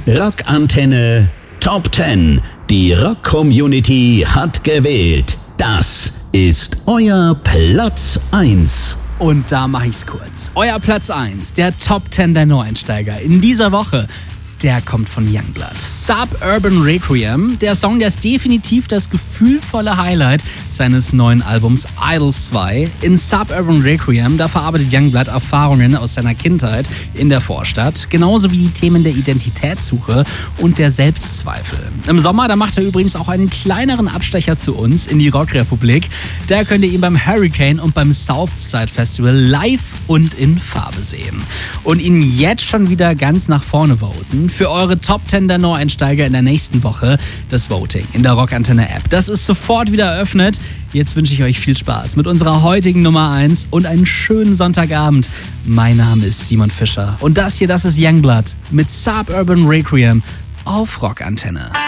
Rockantenne Top 10. Die Rock-Community hat gewählt. Das ist euer Platz 1. Und da mache ich's kurz. Euer Platz 1, der Top 10 der Neueinsteiger in dieser Woche. Der kommt von Youngblood. Suburban Requiem. Der Song, der ist definitiv das gefühlvolle Highlight seines neuen Albums Idols 2. In Suburban Requiem, da verarbeitet Youngblood Erfahrungen aus seiner Kindheit in der Vorstadt, genauso wie die Themen der Identitätssuche und der Selbstzweifel. Im Sommer, da macht er übrigens auch einen kleineren Abstecher zu uns in die Rockrepublik. Da könnt ihr ihn beim Hurricane und beim Southside Festival live und in Farbe sehen. Und ihn jetzt schon wieder ganz nach vorne voten. Für eure Top 10 der Neueinsteiger in der nächsten Woche das Voting in der Rockantenne-App. Das ist sofort wieder eröffnet. Jetzt wünsche ich euch viel Spaß mit unserer heutigen Nummer 1 und einen schönen Sonntagabend. Mein Name ist Simon Fischer und das ist Youngblood mit Suburban Requiem auf Rockantenne.